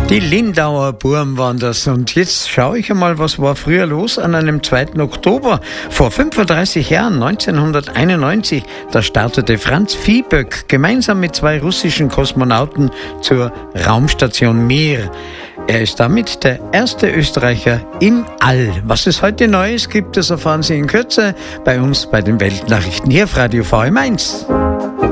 Die Lindauer Burm waren das. Und jetzt schaue ich einmal, was war früher los an einem 2. Oktober. Vor 35 Jahren, 1991, da startete Franz Viehböck gemeinsam mit 2 russischen Kosmonauten zur Raumstation Mir. Er ist damit der erste Österreicher im All. Was es heute Neues gibt, das erfahren Sie in Kürze bei uns bei den Weltnachrichten hier auf Radio VM1.